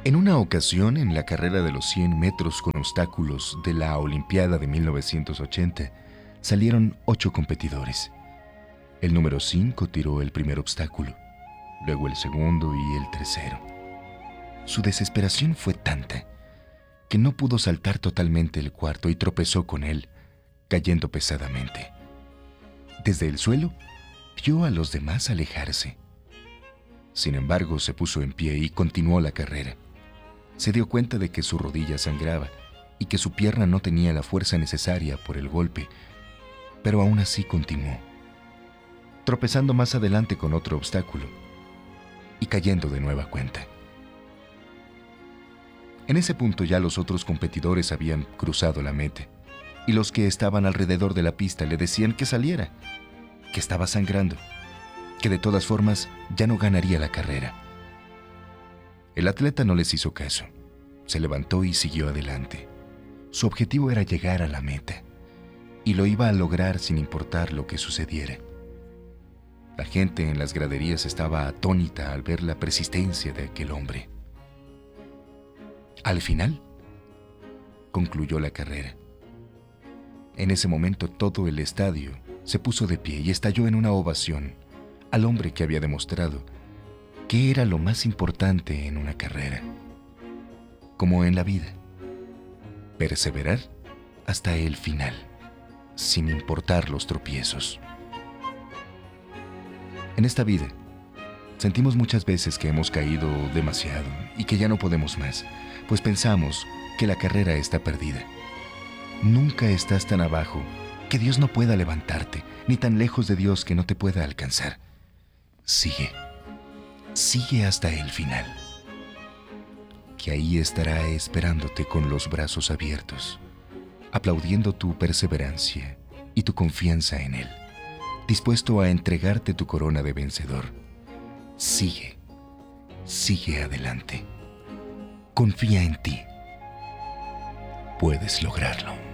En una ocasión, en la carrera de los 100 metros con obstáculos de la Olimpiada de 1980, salieron 8 competidores. El número 5 tiró el primer obstáculo, luego el segundo y el tercero. Su desesperación fue tanta que no pudo saltar totalmente el cuarto y tropezó con él, cayendo pesadamente. Desde el suelo, vio a los demás alejarse. Sin embargo, se puso en pie y continuó la carrera. Se dio cuenta de que su rodilla sangraba y que su pierna no tenía la fuerza necesaria por el golpe, pero aún así continuó, tropezando más adelante con otro obstáculo y cayendo de nueva cuenta. En ese punto ya los otros competidores habían cruzado la meta y los que estaban alrededor de la pista le decían que saliera, que estaba sangrando, que de todas formas ya no ganaría la carrera. El atleta no les hizo caso. Se levantó y siguió adelante. Su objetivo era llegar a la meta, y lo iba a lograr sin importar lo que sucediera. La gente en las graderías estaba atónita al ver la persistencia de aquel hombre. Al final, concluyó la carrera. En ese momento todo el estadio se puso de pie y estalló en una ovación al hombre que había demostrado que era lo más importante en una carrera, como en la vida: perseverar hasta el final, sin importar los tropiezos. En esta vida, sentimos muchas veces que hemos caído demasiado y que ya no podemos más, pues pensamos que la carrera está perdida. Nunca estás tan abajo que Dios no pueda levantarte, ni tan lejos de Dios que no te pueda alcanzar. Sigue hasta el final, que ahí estará esperándote con los brazos abiertos, aplaudiendo tu perseverancia y tu confianza en Él, dispuesto a entregarte tu corona de vencedor. Sigue adelante. Confía en ti. Puedes lograrlo.